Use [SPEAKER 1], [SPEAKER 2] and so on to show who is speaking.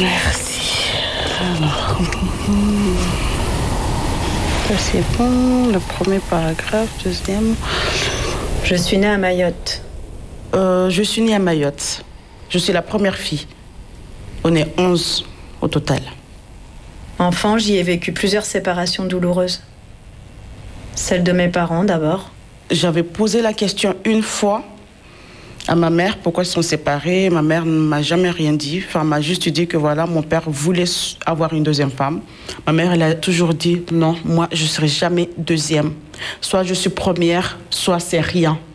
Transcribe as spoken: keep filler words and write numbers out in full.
[SPEAKER 1] Merci. Alors, ça c'est bon. Le premier paragraphe, deuxième.
[SPEAKER 2] Je suis née à Mayotte.
[SPEAKER 1] Euh, je suis née à Mayotte. Je suis la première fille. On est onze au total.
[SPEAKER 2] Enfant, j'y ai vécu plusieurs séparations douloureuses. Celle de mes parents d'abord.
[SPEAKER 1] J'avais posé la question une fois à ma mère, pourquoi ils sont séparés. Ma mère ne m'a jamais rien dit. Enfin, m'a juste dit que voilà, mon père voulait avoir une deuxième femme. Ma mère, elle a toujours dit non, moi, je ne serai jamais deuxième. Soit je suis première, soit c'est rien.